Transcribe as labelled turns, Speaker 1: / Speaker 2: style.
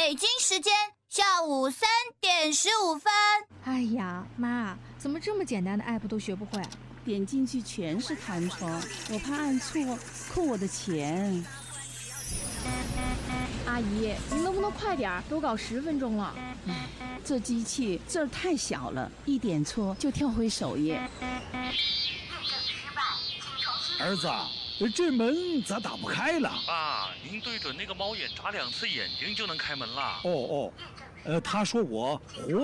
Speaker 1: 北京时间下午3点15分。
Speaker 2: 哎呀，妈，怎么这么简单的 app 都学不会？
Speaker 3: 点进去全是弹窗，我怕按错扣我的钱。
Speaker 4: 阿姨，您能不能快点？都搞10分钟了。
Speaker 3: 这机器字儿太小了，一点错就跳回首页。
Speaker 5: 儿子，这门咋打不开了？
Speaker 6: 爸，您对准那个猫眼眨2次眼睛就能开门了。
Speaker 5: 他说我活